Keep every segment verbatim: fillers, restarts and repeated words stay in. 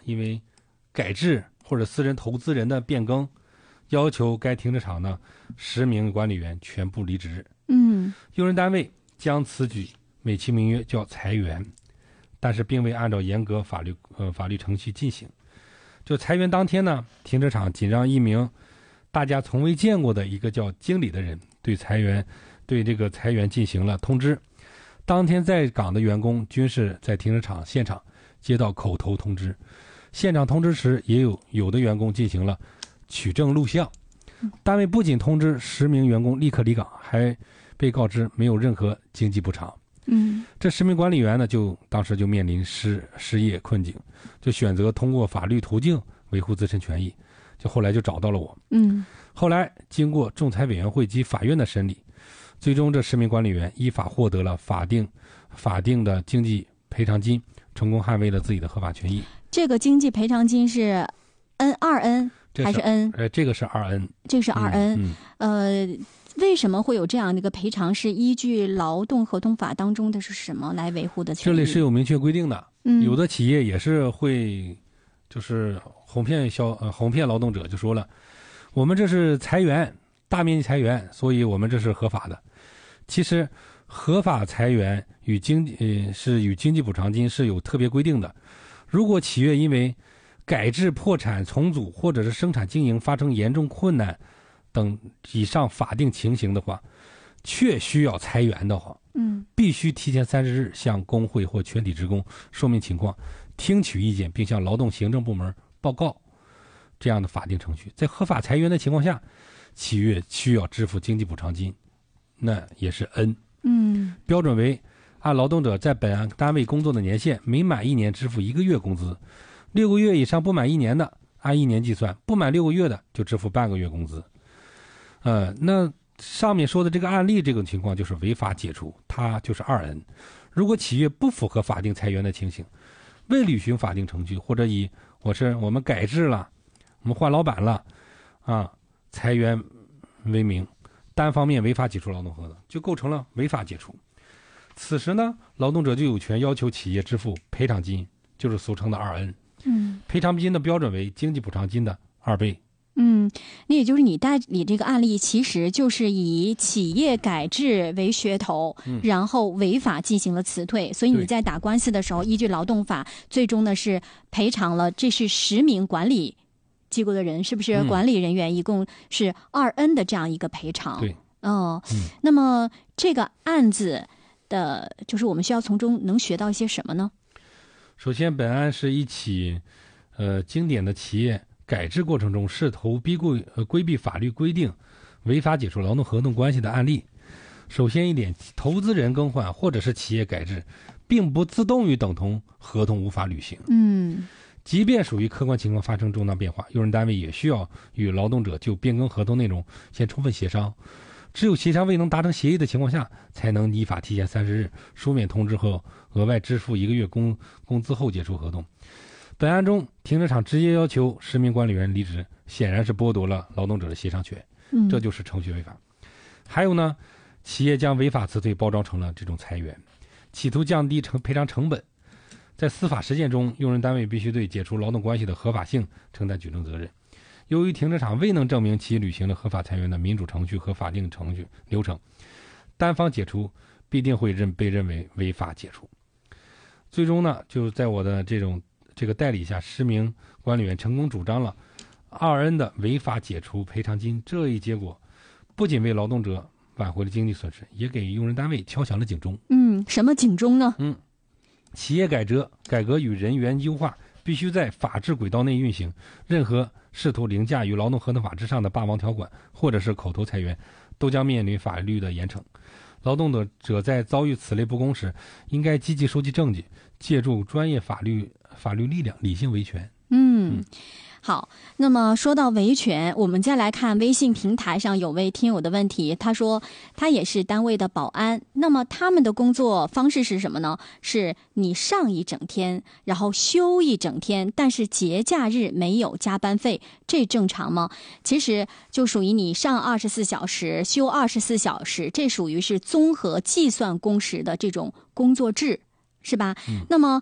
因为改制或者私人投资人的变更，要求该停车场呢十名管理员全部离职。 嗯， 用人单位将此举美其名曰叫裁员，但是并未按照严格法律呃法律程序进行。就裁员当天呢，停车场仅让一名大家从未见过的一个叫经理的人对裁员对这个裁员进行了通知。当天在岗的员工均是在停车场现场接到口头通知，现场通知时也有有的员工进行了取证录像。单位不仅通知十名员工立刻离岗，还被告知没有任何经济补偿。 嗯， 这十名管理员呢，就当时就面临失失业困境，就选择通过法律途径维护自身权益，就后来就找到了我。 嗯， 后来经过仲裁委员会及法院的审理，最终这十名管理员依法获得了法定法定的经济赔偿金，成功捍卫了自己的合法权益。 这个经济赔偿金是 N 二 N 还是 N？ 呃，这个是二 N， 这个是二 N。 嗯嗯、呃。为什么会有这样的一个赔偿？是依据劳动合同法当中的是什么来维护的权利？ 这里是有明确规定的。 嗯， 有的企业也是会，就是哄骗消呃哄骗劳动者，就说了，我们这是裁员，大面积裁员，所以我们这是合法的。其实合法裁员与经呃是与经济补偿金是有特别规定的。如果企业因为改制、破产、重组或者是生产经营发生严重困难等以上法定情形的话，确需要裁员的话， 嗯， 必须提前三十日向工会或全体职工说明情况，听取意见，并向劳动行政部门报告。这样的法定程序，在合法裁员的情况下，企业需要支付经济补偿金，那也是 N。 嗯， 标准为按劳动者在本单位工作的年限，每满一年支付一个月工资，六个月以上不满一年的，按一年计算，不满六个月的就支付半个月工资。呃，那上面说的这个案例，这种情况就是违法解除，它就是二 N。如果企业不符合法定裁员的情形，未履行法定程序，或者以我是我们改制了，我们换老板了，啊，裁员为名，单方面违法解除劳动合同，就构成了违法解除。此时呢，劳动者就有权要求企业支付赔偿金，就是俗称的二 N。 嗯， 赔偿金的标准为经济补偿金的二倍。 嗯，那也就是你代理这个案例，其实就是以企业改制为噱头， 嗯、 然后违法进行了辞退，所以你在打官司的时候，依据劳动法，最终呢是赔偿了，这是十名管理机构的人，是不是？ 嗯、 管理人员一共是二 N 的这样一个赔偿。 对， 哦， 嗯、 那么这个案子的，就是我们需要从中能学到一些什么呢？ 首先，本案是一起呃经典的企业改制过程中试图逼规呃规避法律规定，违法解除劳动合同关系的案例。首先一点，投资人更换或者是企业改制，并不自动与等同合同无法履行。 嗯， 即便属于客观情况发生重大变化，用人单位也需要与劳动者就变更合同内容先充分协商。只有协商未能达成协议的情况下，才能依法提前三十日书面通知后额外支付一个月工工资后解除合同。本案中，停车场直接要求十名管理员离职，显然是剥夺了劳动者的协商权， 嗯， 这就是程序违法。还有呢，企业将违法辞退包装成了这种裁员，企图降低成赔偿成本。在司法实践中，用人单位必须对解除劳动关系的合法性承担举证责任。由于停车场未能证明其履行了合法裁员的民主程序和法定程序流程，单方解除必定会认被认为违法解除。最终呢，就在我的这种这个代理下，十名管理员成功主张了二 N 的违法解除赔偿金。这一结果不仅为劳动者挽回了经济损失，也给用人单位敲响了警钟。 嗯，什么警钟呢？ 嗯，企业改革改革与人员优化必须在法治轨道内运行，任何试图凌驾于劳动合同法之上的霸王条款或者是口头裁员，都将面临法律的严惩。劳动者在遭遇此类不公时，应该积极收集证据，借助专业法律法律力量，理性维权。 嗯。 嗯好，那么说到维权，我们再来看微信平台上有位听友的问题，他说他也是单位的保安，那么他们的工作方式是什么呢？是你上一整天，然后休一整天，但是节假日没有加班费，这正常吗？其实就属于你上二十四小时，休二十四小时，这属于是综合计算工时的这种工作制，是吧？ 嗯、 那么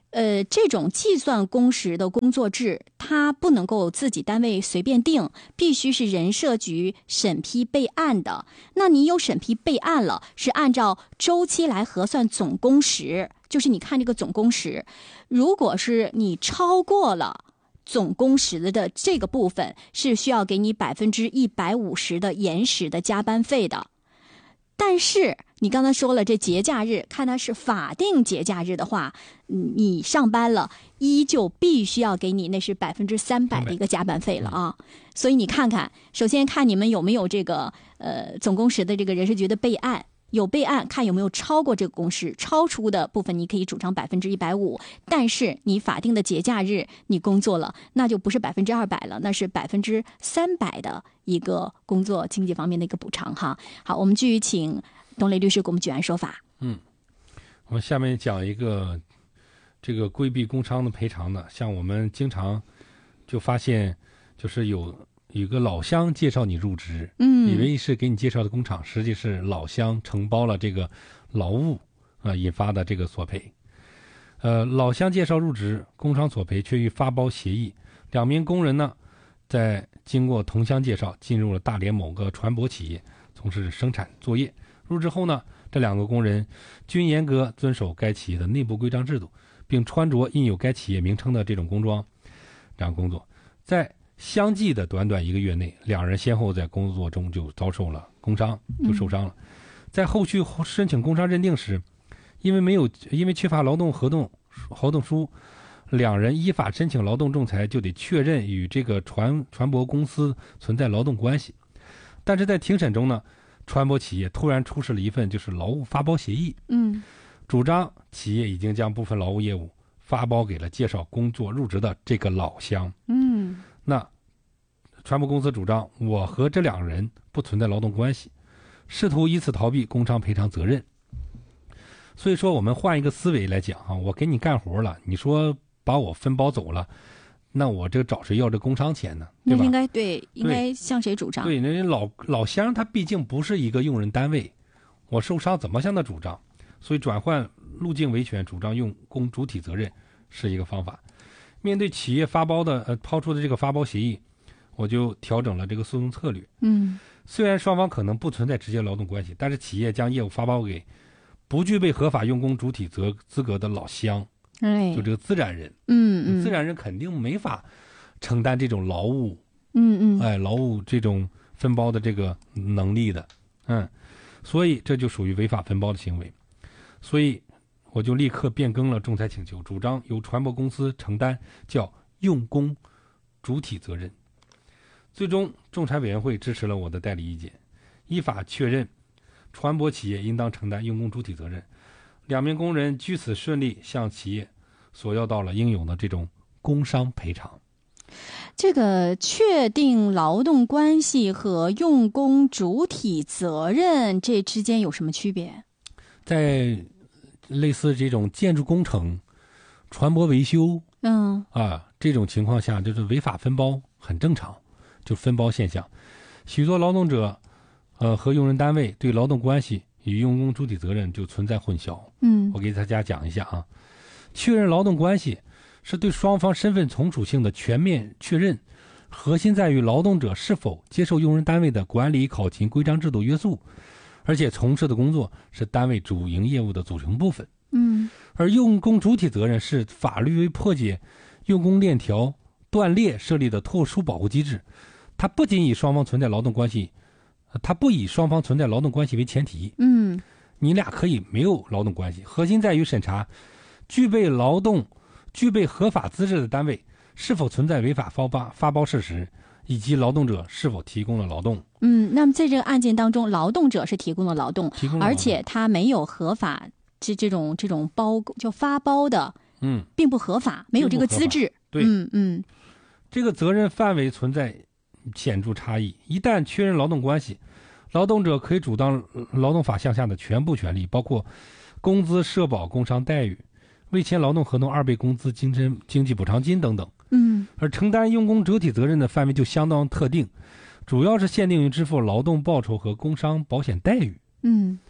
呃，这种计算工时的工作制，它不能够自己单位随便定，必须是人社局审批备案的。那你有审批备案了，是按照周期来核算总工时，就是你看这个总工时，如果是你超过了总工时的这个部分，是需要给你百分之一百五十的延时的加班费的。但是你刚才说了，这节假日看它是法定节假日的话，你上班了，依旧必须要给你那是百分之三百的一个加班费了啊。所以你看看，首先看你们有没有这个呃总工时的这个人事局的备案，有备案，看有没有超过这个工时，超出的部分你可以主张百分之一百五，但是你法定的节假日你工作了，那就不是百分之二百了，那是百分之三百的一个工作经济方面的一个补偿哈。好，我们继续请董磊律师给我们举案说法。 嗯，我们下面讲一个这个规避工伤的赔偿的，像我们经常就发现，就是有有个老乡介绍你入职， 嗯， 以为是给你介绍的工厂，实际是老乡承包了这个劳务啊、呃、引发的这个索赔。呃，老乡介绍入职，工伤索赔却与发包协议。两名工人呢，在经过同乡介绍，进入了大连某个船舶企业从事生产作业。入职后呢，这两个工人均严格遵守该企业的内部规章制度，并穿着印有该企业名称的这种工装这样工作。在相继的短短一个月内，两人先后在工作中就遭受了工伤，就受伤了。嗯、在后续申请工伤认定时，因为没有因为缺乏劳动合同合同书，两人依法申请劳动仲裁，就得确认与这个船船舶公司存在劳动关系。但是在庭审中呢，船舶企业突然出示了一份就是劳务发包协议， 嗯， 主张企业已经将部分劳务业务发包给了介绍工作入职的这个老乡， 嗯， 那船舶公司主张我和这两人不存在劳动关系，试图以此逃避工伤赔偿责任。所以说我们换一个思维来讲哈，我给你干活了，你说把我分包走了，那我这找谁要这工伤钱呢？对吧？ 那应该对，应该向谁主张？ 对，那老老乡他毕竟不是一个用人单位，我受伤怎么向他主张？所以转换路径维权，主张用工主体责任是一个方法。面对企业发包的呃抛出的这个发包协议，我就调整了这个诉讼策略。 嗯， 虽然双方可能不存在直接劳动关系，但是企业将业务发包给不具备合法用工主体责资格的老乡， 哎， 就这个自然人， 嗯嗯， 自然人肯定没法承担这种劳务， 嗯嗯， 哎，劳务这种分包的这个能力的，嗯，所以这就属于违法分包的行为，所以我就立刻变更了仲裁请求，主张由船舶公司承担叫用工主体责任。最终，仲裁委员会支持了我的代理意见，依法确认船舶企业应当承担用工主体责任。两名工人据此顺利向企业索要到了应有的这种工伤赔偿。 这个确定劳动关系和用工主体责任这之间有什么区别？ 在类似这种建筑工程、船舶维修， 嗯啊这种情况下，就是违法分包很正常，就分包现象。许多劳动者，呃和用人单位对劳动关系与用工主体责任就存在混淆。 嗯， 我给大家讲一下啊，确认劳动关系是对双方身份从属性的全面确认，核心在于劳动者是否接受用人单位的管理、考勤、规章制度约束，而且从事的工作是单位主营业务的组成部分。 嗯， 而用工主体责任是法律为破解用工链条断裂设立的特殊保护机制，它不仅以双方存在劳动关系，它不以双方存在劳动关系为前提。 嗯， 你俩可以没有劳动关系，核心在于审查具备劳动、具备合法资质的单位是否存在违法发包发包事实，以及劳动者是否提供了劳动。 嗯，那么在这个案件当中，劳动者是提供了劳动， 提供了劳动， 而且他没有合法这这种这种包就发包的， 嗯， 并不合法，没有这个资质。 对， 嗯嗯， 这个责任范围存在显著差异。一旦确认劳动关系，劳动者可以主张劳动法项下的全部权利，包括工资、社保、工伤待遇、未签劳动合同二倍工资、精神经济补偿金等等。 嗯， 而承担用工主体责任的范围就相当特定，主要是限定于支付劳动报酬和工伤保险待遇。 嗯，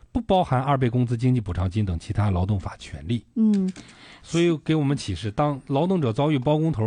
不包含二倍工资、经济补偿金等其他劳动法权利。 嗯， 所以给我们启示，当劳动者遭遇包工头